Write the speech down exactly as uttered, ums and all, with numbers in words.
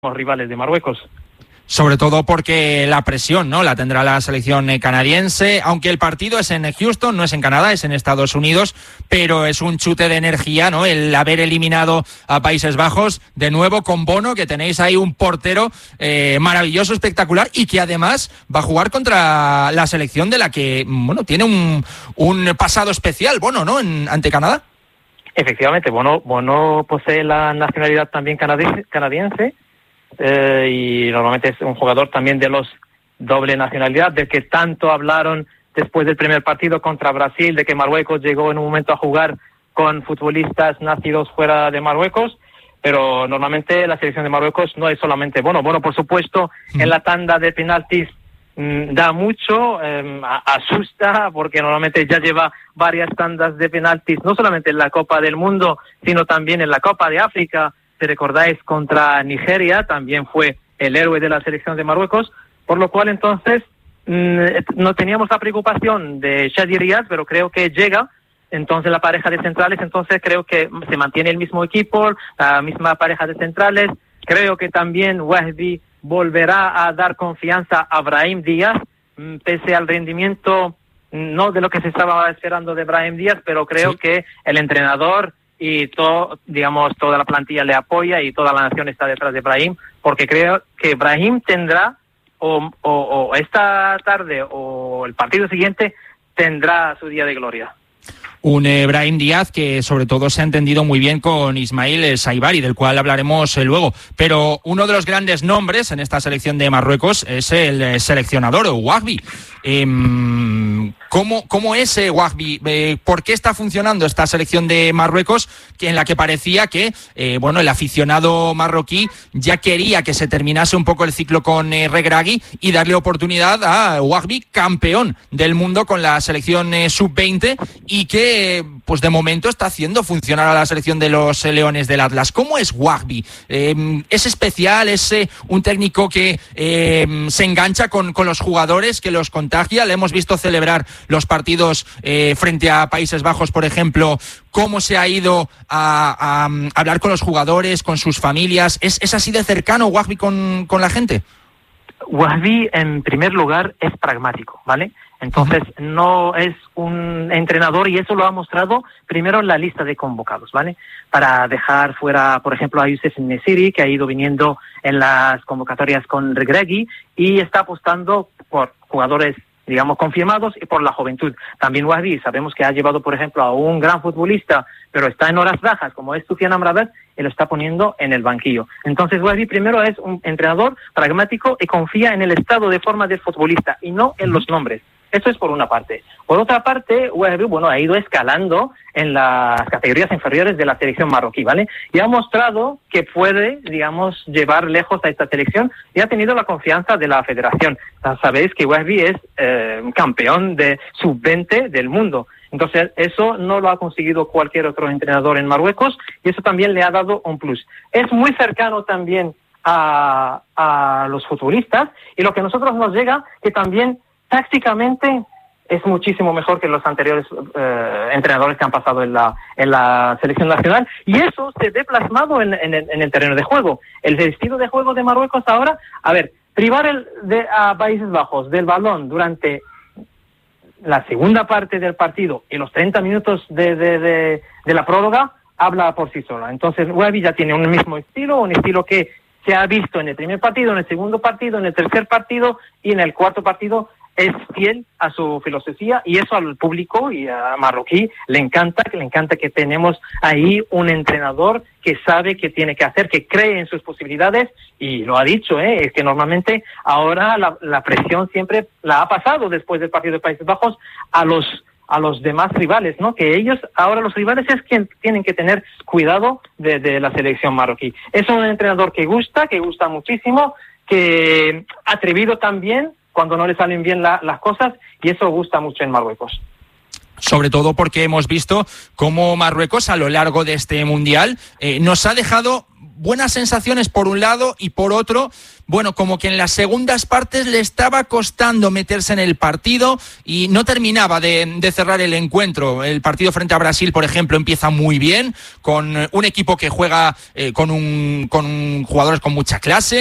los rivales de Marruecos. Sobre todo porque la presión, ¿no?, la tendrá la selección canadiense, aunque el partido es en Houston, no es en Canadá, es en Estados Unidos, pero es un chute de energía, ¿no?, el haber eliminado a Países Bajos, de nuevo con Bono, que tenéis ahí un portero eh, maravilloso, espectacular, y que además va a jugar contra la selección de la que, bueno, tiene un, un pasado especial, Bono, ¿no?, en, ante Canadá. Efectivamente, Bono, Bono posee la nacionalidad también canadiense, canadiense eh, y normalmente es un jugador también de los doble nacionalidad, de que tanto hablaron después del primer partido contra Brasil, de que Marruecos llegó en un momento a jugar con futbolistas nacidos fuera de Marruecos, pero normalmente la selección de Marruecos no es solamente Bono. Bono, por supuesto, en la tanda de penaltis mmm, da mucho, eh, asusta, porque normalmente ya lleva varias tandas de penaltis, no solamente en la Copa del Mundo, sino también en la Copa de África. Si recordáis, contra Nigeria también fue el héroe de la selección de Marruecos, por lo cual entonces mmm, no teníamos la preocupación de Shadi Riaz, pero creo que llega entonces la pareja de centrales, entonces creo que se mantiene el mismo equipo, la misma pareja de centrales. Creo que también Wahbi volverá a dar confianza a Brahim Díaz, pese al rendimiento no de lo que se estaba esperando de Brahim Díaz, pero creo sí. que el entrenador y todo, digamos, toda la plantilla le apoya y toda la nación está detrás de Brahim, porque creo que Brahim tendrá, o, o, o esta tarde o el partido siguiente, tendrá su día de gloria. Un eh, Brahim Díaz que sobre todo se ha entendido muy bien con Ismail Saibari, del cual hablaremos eh, luego. Pero uno de los grandes nombres en esta selección de Marruecos es el eh, seleccionador, Wahbi. Eh, ¿cómo, ¿Cómo es eh, Wahbi? Eh, ¿Por qué está funcionando esta selección de Marruecos, que en la que parecía que eh, bueno, el aficionado marroquí ya quería que se terminase un poco el ciclo con eh, Regragui y darle oportunidad a Wahbi, campeón del mundo con la selección eh, sub veinte, y que pues de momento está haciendo funcionar a la selección de los eh, Leones del Atlas? ¿Cómo es Wahbi? Eh, ¿Es especial? ¿Es eh, un técnico que eh, se engancha con, con los jugadores, que los contagia? Le hemos visto celebrar los partidos eh, frente a Países Bajos, por ejemplo. ¿Cómo se ha ido a, a, a hablar con los jugadores, con sus familias? ¿Es, es así de cercano Wahbi con, con la gente? Wahbi, en primer lugar, es pragmático, ¿vale? Entonces, no es un entrenador, y eso lo ha mostrado primero en la lista de convocados, ¿vale? Para dejar fuera, por ejemplo, a Youssef Nesiri, que ha ido viniendo en las convocatorias con Regragui, y está apostando por jugadores, digamos, confirmados, y por la juventud. También Wahbi, sabemos que ha llevado, por ejemplo, a un gran futbolista, pero está en horas bajas, como es Soufiane Amrabat, y lo está poniendo en el banquillo. Entonces, Wahbi primero es un entrenador pragmático y confía en el estado de forma del futbolista, y no en los nombres. Eso es por una parte. Por otra parte, Wahbi, bueno, ha ido escalando en las categorías inferiores de la selección marroquí, ¿vale? Y ha mostrado que puede, digamos, llevar lejos a esta selección, y ha tenido la confianza de la federación. Sabéis que Wahbi es eh, campeón de sub veinte del mundo. Entonces, eso no lo ha conseguido cualquier otro entrenador en Marruecos, y eso también le ha dado un plus. Es muy cercano también a, a los futbolistas, y lo que a nosotros nos llega, que también tácticamente es muchísimo mejor que los anteriores eh, entrenadores que han pasado en la en la selección nacional, y eso se ve plasmado en, en, en el terreno de juego. El estilo de juego de Marruecos ahora, a ver, privar el de, a Países Bajos del balón durante la segunda parte del partido y los treinta minutos de, de, de, de la prórroga, habla por sí sola. Entonces, Wahbi ya tiene un mismo estilo, un estilo que se ha visto en el primer partido, en el segundo partido, en el tercer partido y en el cuarto partido. Es fiel a su filosofía, y eso al público y a marroquí le encanta, que le encanta que tenemos ahí un entrenador que sabe qué tiene que hacer, que cree en sus posibilidades, y lo ha dicho, ¿eh? Es que normalmente ahora la, la presión siempre la ha pasado después del partido de Países Bajos a los a los demás rivales, ¿no? Que ellos, ahora los rivales es quien tienen que tener cuidado de, de la selección marroquí. Es un entrenador que gusta, que gusta muchísimo, que atrevido también cuando no le salen bien la, las cosas, y eso gusta mucho en Marruecos. Sobre todo porque hemos visto cómo Marruecos a lo largo de este Mundial eh, nos ha dejado buenas sensaciones por un lado y por otro, bueno, como que en las segundas partes le estaba costando meterse en el partido y no terminaba de, de cerrar el encuentro. El partido frente a Brasil, por ejemplo, empieza muy bien, con un equipo que juega eh, con, un, con jugadores con mucha clase.